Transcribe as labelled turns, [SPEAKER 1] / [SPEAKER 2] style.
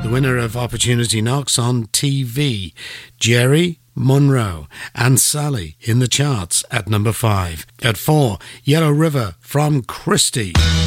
[SPEAKER 1] The winner of Opportunity Knocks on TV, Jerry Monroe and Sally in the charts at number 5. At 4, Yellow River from Christy.